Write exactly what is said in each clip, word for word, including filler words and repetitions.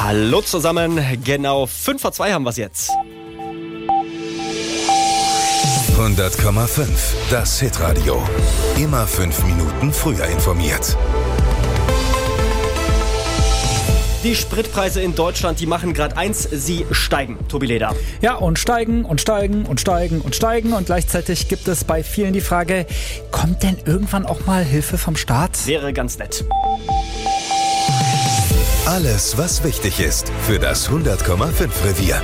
Hallo zusammen, genau fünf vor zwei haben wir es jetzt. hundert Komma fünf, das Hitradio. Immer fünf Minuten früher informiert. Die Spritpreise in Deutschland, die machen gerade eins, sie steigen. Tobi Leder. Ja, und steigen und steigen und steigen und steigen. Und gleichzeitig gibt es bei vielen die Frage, kommt denn irgendwann auch mal Hilfe vom Staat? Wäre ganz nett. Alles, was wichtig ist für das hundert Komma fünf Revier.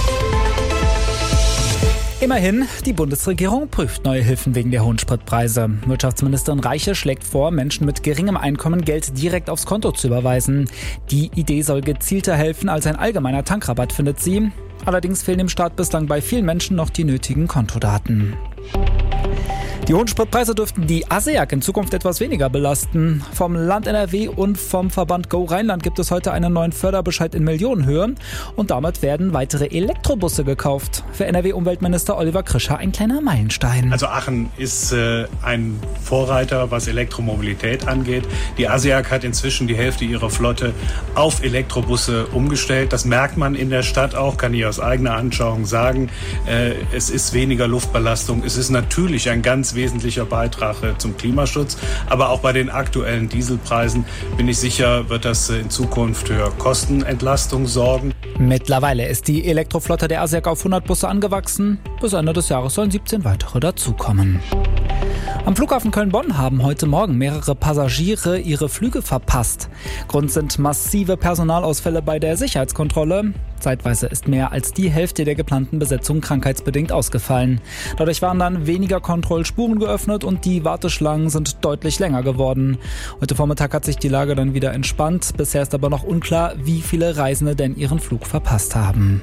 Immerhin, die Bundesregierung prüft neue Hilfen wegen der hohen Spritpreise. Wirtschaftsministerin Reiche schlägt vor, Menschen mit geringem Einkommen Geld direkt aufs Konto zu überweisen. Die Idee soll gezielter helfen als ein allgemeiner Tankrabatt, findet sie. Allerdings fehlen dem Staat bislang bei vielen Menschen noch die nötigen Kontodaten. Die hohen Spritpreise dürften die A S E A G in Zukunft etwas weniger belasten. Vom Land N R W und vom Verband Go Rheinland gibt es heute einen neuen Förderbescheid in Millionenhöhe und damit werden weitere Elektrobusse gekauft. Für N R W-Umweltminister Oliver Krischer ein kleiner Meilenstein. Also Aachen ist äh, ein Vorreiter, was Elektromobilität angeht. Die A S E A G hat inzwischen die Hälfte ihrer Flotte auf Elektrobusse umgestellt. Das merkt man in der Stadt auch, kann ich aus eigener Anschauung sagen. Äh, es ist weniger Luftbelastung. Es ist natürlich ein ganz wesentlicher Beitrag zum Klimaschutz. Aber auch bei den aktuellen Dieselpreisen bin ich sicher, wird das in Zukunft für Kostenentlastung sorgen. Mittlerweile ist die Elektroflotte der A S E A G auf hundert Busse angewachsen. Bis Ende des Jahres sollen siebzehn weitere dazukommen. Am Flughafen Köln-Bonn haben heute Morgen mehrere Passagiere ihre Flüge verpasst. Grund sind massive Personalausfälle bei der Sicherheitskontrolle. Zeitweise ist mehr als die Hälfte der geplanten Besetzung krankheitsbedingt ausgefallen. Dadurch waren dann weniger Kontrollspuren geöffnet und die Warteschlangen sind deutlich länger geworden. Heute Vormittag hat sich die Lage dann wieder entspannt. Bisher ist aber noch unklar, wie viele Reisende denn ihren Flug verpasst haben.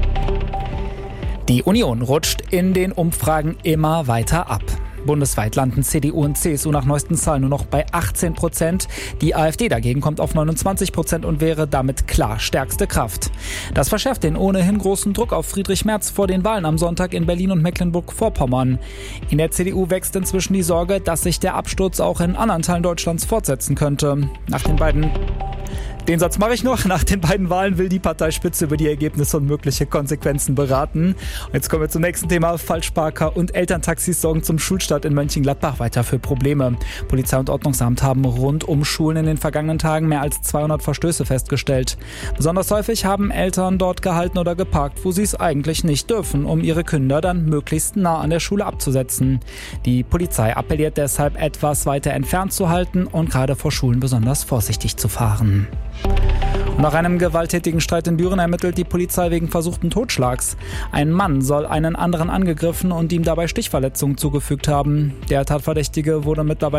Die Union rutscht in den Umfragen immer weiter ab. Bundesweit landen C D U und C S U nach neuesten Zahlen nur noch bei achtzehn Prozent. Die AfD dagegen kommt auf neunundzwanzig Prozent und wäre damit klar stärkste Kraft. Das verschärft den ohnehin großen Druck auf Friedrich Merz vor den Wahlen am Sonntag in Berlin und Mecklenburg-Vorpommern. In der C D U wächst inzwischen die Sorge, dass sich der Absturz auch in anderen Teilen Deutschlands fortsetzen könnte. Nach den beiden Den Satz mache ich noch. Nach den beiden Wahlen will die Parteispitze über die Ergebnisse und mögliche Konsequenzen beraten. Und jetzt kommen wir zum nächsten Thema. Falschparker und Elterntaxis sorgen zum Schulstart in Mönchengladbach weiter für Probleme. Polizei und Ordnungsamt haben rund um Schulen in den vergangenen Tagen mehr als zweihundert Verstöße festgestellt. Besonders häufig haben Eltern dort gehalten oder geparkt, wo sie es eigentlich nicht dürfen, um ihre Kinder dann möglichst nah an der Schule abzusetzen. Die Polizei appelliert deshalb, etwas weiter entfernt zu halten und gerade vor Schulen besonders vorsichtig zu fahren. Und nach einem gewalttätigen Streit in Düren ermittelt die Polizei wegen versuchten Totschlags. Ein Mann soll einen anderen angegriffen und ihm dabei Stichverletzungen zugefügt haben. Der Tatverdächtige wurde mittlerweile